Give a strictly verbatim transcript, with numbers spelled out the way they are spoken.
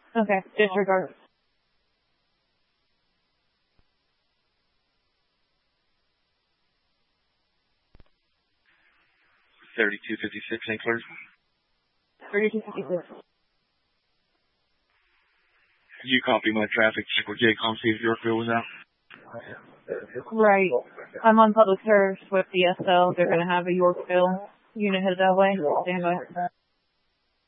Okay, disregard. thirty-two fifty-six, Saint Clair. thirty-two fifty-six. You copy my traffic check with J COM, see if Yorkville was out. Right. I'm on public service with the S L. They're going to have a Yorkville unit headed that way. Stand by.